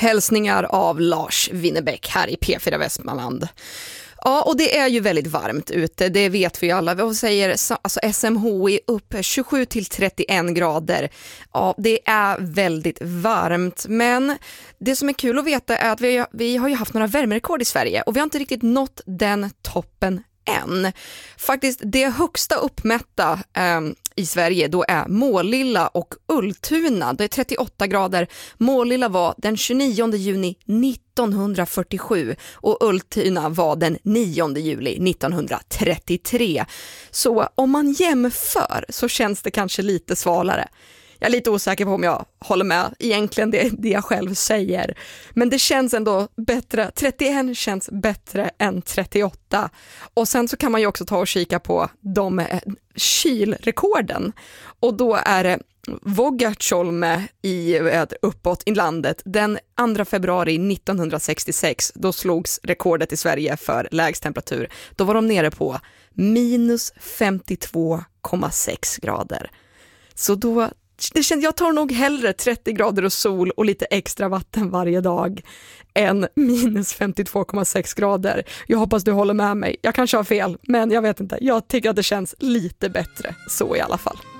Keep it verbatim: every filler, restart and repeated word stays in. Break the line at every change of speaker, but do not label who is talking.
Hälsningar av Lars Winnerbäck här i P fyra Västmanland. Ja, och det är ju väldigt varmt ute, det vet vi alla. Vi säger alltså S M H I upp tjugosju till trettioen grader. Ja, det är väldigt varmt, men det som är kul att veta är att vi, vi har ju haft några värmerekord i Sverige och vi har inte riktigt nått den toppen än. Faktiskt det högsta uppmätta eh, i Sverige då är Målilla och Ultuna. Det är trettioåtta grader. Målilla var den tjugonionde juni nittonhundrafyrtiosju och Ultuna var den nionde juli nittonhundratrettiotre. Så om man jämför så känns det kanske lite svalare. Jag är lite osäker på om jag håller med egentligen det, det jag själv säger. Men det känns ändå bättre. trettioen känns bättre än trettioåtta. Och sen så kan man ju också ta och kika på de eh, kylrekorden. Och då är det Vågatjolme i eh, uppåt i landet. Den andra februari nittonhundrasextiosex då slogs rekordet i Sverige för lägst temperatur. Då var de nere på minus femtiotvå komma sex grader. Så då Det känns, jag tar nog hellre trettio grader och sol och lite extra vatten varje dag än minus femtiotvå komma sex grader. Jag hoppas du håller med mig. Jag kanske har fel, men jag vet inte. Jag tycker att det känns lite bättre så i alla fall.